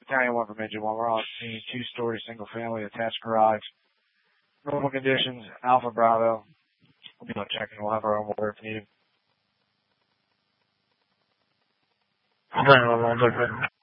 Battalion 1 from Engine 1. We're on scene, 2-story, single-family, attached garage. Normal conditions, Alpha Bravo. We'll be on checking. We'll have our own water if needed.